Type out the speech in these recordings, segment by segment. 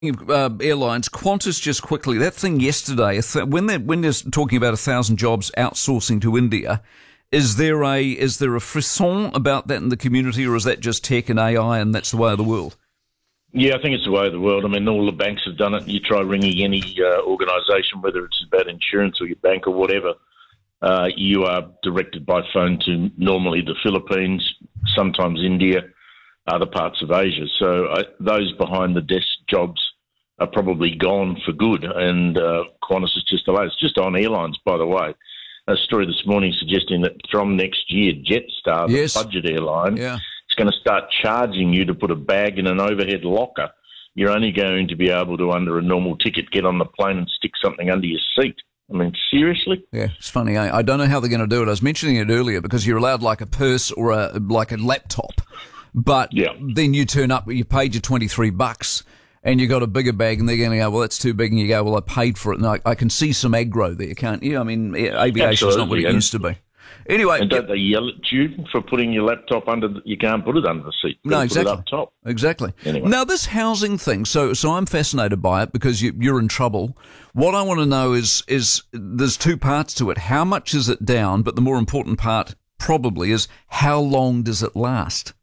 Airlines, Qantas, just quickly, that thing yesterday, when they're talking about 1,000 jobs outsourcing to India, is there a frisson about that in the community, or is that just tech and AI and that's the way of the world? Yeah, I think it's the way of the world. I mean, all the banks have done it. You try ringing any organisation, whether it's about insurance or your bank or whatever, you are directed by phone to normally the Philippines, sometimes India, other parts of Asia. So those behind the desk jobs are probably gone for good, and Qantas is just the latest. Just on airlines, by the way. A story this morning suggesting that from next year, Jetstar, the budget airline, is going to start charging you to put a bag in an overhead locker. You're only going to be able to, under a normal ticket, get on the plane and stick something under your seat. I mean, seriously? Yeah, it's funny. I don't know how they're going to do it. I was mentioning it earlier because you're allowed like a purse or like a laptop. But then you turn up, you paid your $23 and you got a bigger bag and they're going to go, well, that's too big. And you go, well, I paid for it. And I can see some aggro there, can't you? I mean, aviation's not what it used to be. Anyway. And don't they yell at you for putting your laptop you can't put it under the seat. No, exactly. Put it up top. Exactly. Anyway. Now, this housing thing, so I'm fascinated by it because you're in trouble. What I want to know is there's two parts to it. How much is it down? But the more important part probably is how long does it last?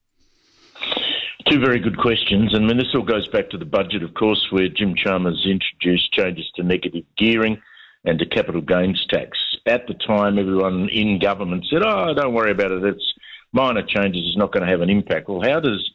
Two very good questions. And I mean, this all goes back to the budget, of course, where Jim Chalmers introduced changes to negative gearing and to capital gains tax. At the time, everyone in government said, oh, don't worry about it. It's minor changes. It's not going to have an impact. Well, how does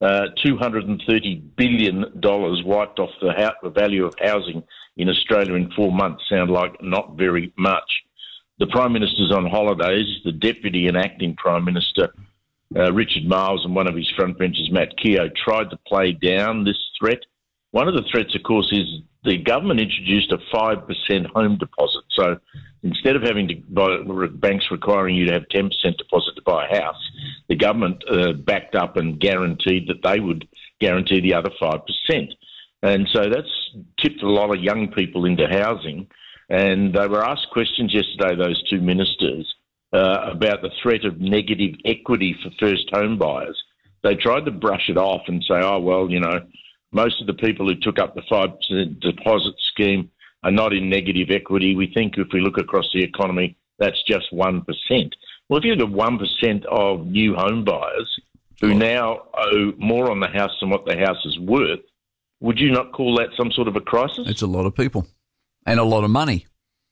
$230 billion wiped off the value of housing in Australia in 4 months sound like not very much? The Prime Minister's on holidays. The Deputy and Acting Prime Minister, Richard Marles, and one of his frontbenchers, Matt Keogh, tried to play down this threat. One of the threats, of course, is the government introduced a 5% home deposit. So instead of having to buy, banks requiring you to have 10% deposit to buy a house, the government backed up and guaranteed that they would guarantee the other 5%. And so that's tipped a lot of young people into housing. And they were asked questions yesterday, those two ministers, about the threat of negative equity for first home buyers. They tried to brush it off and say, oh, well, you know, most of the people who took up the 5% deposit scheme are not in negative equity. We think if we look across the economy, that's just 1%. Well, if you look at 1% of new home buyers who now owe more on the house than what the house is worth, would you not call that some sort of a crisis? It's a lot of people and a lot of money.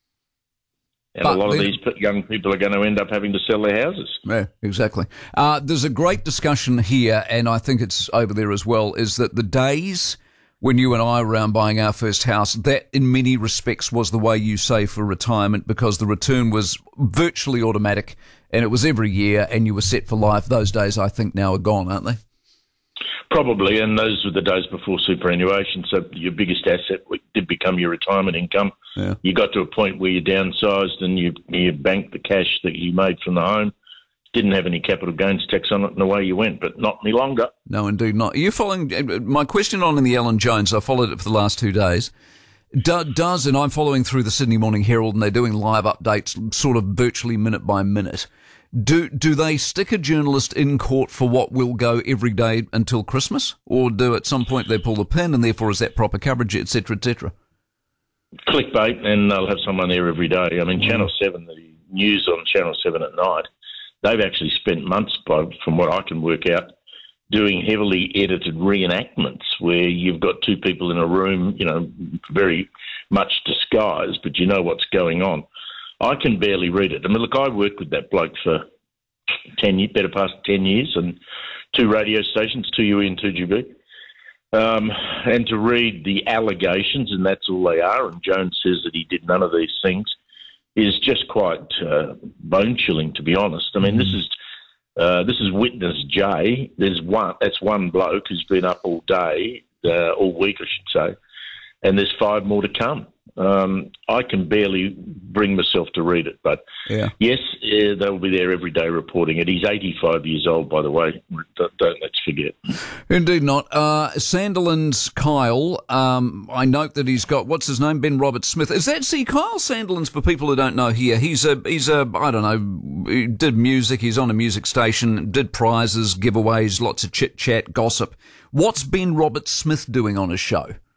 And a lot of these young people are going to end up having to sell their houses. Yeah, exactly. There's a great discussion here, and I think it's over there as well, is that the days when you and I were around buying our first house, that in many respects was the way you save for retirement because the return was virtually automatic and it was every year and you were set for life. Those days, I think, now are gone, aren't they? Probably, and those were the days before superannuation, so your biggest asset did become your retirement income. Yeah. You got to a point where you downsized and you banked the cash that you made from the home, didn't have any capital gains tax on it, and away you went, but not any longer. No, indeed not. Are you following my question on in the Alan Jones? I followed it for the last 2 days. Does, and I'm following through the Sydney Morning Herald, and they're doing live updates sort of virtually minute by minute. Do they stick a journalist in court for what will go every day until Christmas? Or do at some point they pull the pin and therefore is that proper coverage, et cetera, et cetera? Clickbait, and they'll have someone there every day. I mean, Channel 7, the news on Channel 7 at night, they've actually spent months, from what I can work out, doing heavily edited reenactments where you've got two people in a room, you know, very much disguised, but you know what's going on. I can barely read it. I mean, look, I worked with that bloke for 10 years, better past 10 years, and 2 radio stations, 2UE and 2GB. And to read the allegations, and that's all they are, and Jones says that he did none of these things, is just quite bone-chilling, to be honest. I mean, this is Witness J. That's one bloke who's been up all day, all week, I should say, and there's 5 more to come. I can barely bring myself to read it, but yes, they'll be there every day reporting it. He's 85 years old, by the way. Don't let's forget. Indeed not. Sandilands Kyle, I note that he's got, what's his name, Ben Roberts-Smith. Is that, see, Kyle Sandilands, for people who don't know here, he's a, I don't know, he did music, he's on a music station, did prizes, giveaways, lots of chit-chat, gossip. What's Ben Roberts-Smith doing on his show?